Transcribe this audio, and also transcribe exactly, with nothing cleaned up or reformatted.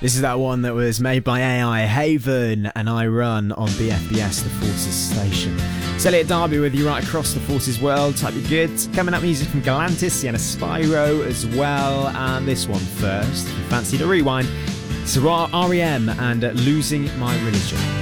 This is that one that was made by A I, Haven, and I run on B F B S, the Forces station. It's Elliot Darby with you right across the Forces world. Type your good. Coming up, music from Galantis, Sienna Spyro as well. And this one first, if you fancy to rewind, it's R E M and Losing My Religion.